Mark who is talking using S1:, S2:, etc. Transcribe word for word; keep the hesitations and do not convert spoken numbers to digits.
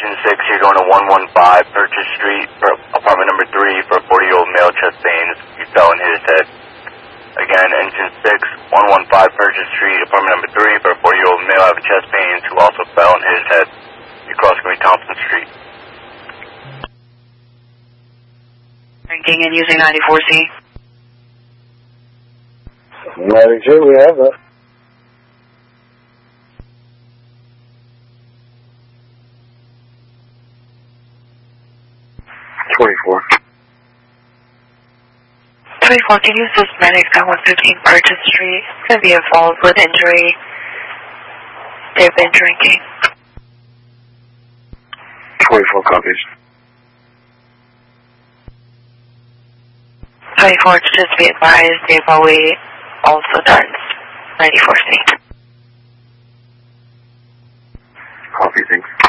S1: engine six, you're going to one one five Purchase Street, for apartment number three, for a forty-year-old male, chest pains. You fell and hit his head. Again, engine six, one one five Purchase Street, apartment number three, for a forty-year-old male having chest pains who also fell and hit his head. You're crossing me Thompson Street.
S2: Drinking and using ninety-four C.
S3: ninety-two, we have that. twenty-four.
S2: twenty-four, can you assist medics at one fifteen Purchase Street? It's going to be involved with injury. They've been drinking.
S3: twenty-four copies.
S2: twenty-four, just be advised, they've always also done ninety-four C.
S3: Copy, thanks.